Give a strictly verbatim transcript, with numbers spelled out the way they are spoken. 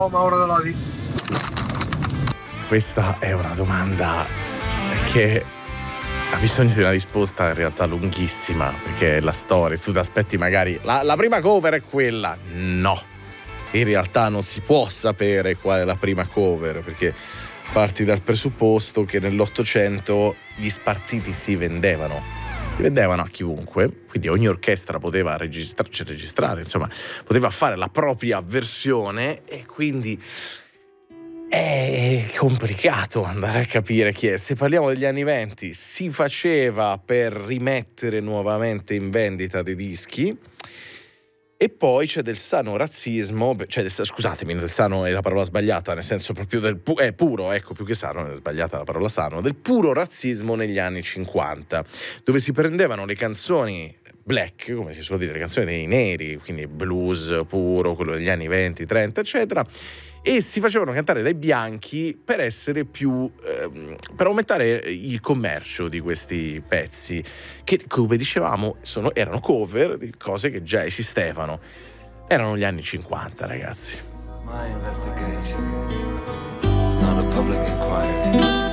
Mauro Dolodi. Questa è una domanda che ha bisogno di una risposta in realtà lunghissima, perché la storia, tu ti aspetti magari la, la prima cover è quella, no, in realtà non si può sapere qual è la prima cover, perché parti dal presupposto che nell'Ottocento gli spartiti si vendevano si vendevano a chiunque, quindi ogni orchestra poteva registra- cioè registrare, insomma poteva fare la propria versione, e quindi è complicato andare a capire chi è. Se parliamo degli anni venti, si faceva per rimettere nuovamente in vendita dei dischi, e poi c'è del sano razzismo, cioè del, scusatemi, del sano è la parola sbagliata, nel senso proprio del pu- è puro, ecco, più che sano, è sbagliata la parola sano, del puro razzismo negli anni cinquanta, dove si prendevano le canzoni black, come si suol dire, le canzoni dei neri, quindi blues puro, quello degli anni venti, trenta, eccetera, e si facevano cantare dai bianchi per essere più ehm, per aumentare il commercio di questi pezzi che, come dicevamo, sono, erano cover di cose che già esistevano. Erano gli anni cinquanta, ragazzi. This is my investigation. It's not a public inquiry.